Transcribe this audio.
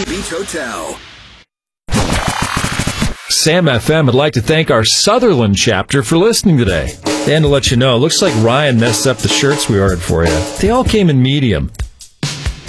Beach Hotel. Sam FM would like to thank our Sutherland chapter for listening today. And to let you know, it looks like Ryan messed up the shirts we ordered for you. They all came in medium.